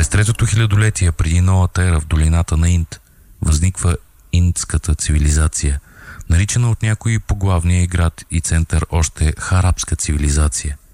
През третото хилядолетие преди новата ера в долината на Инд възниква индската цивилизация, наричана от някои по главния град и център още харабска цивилизация.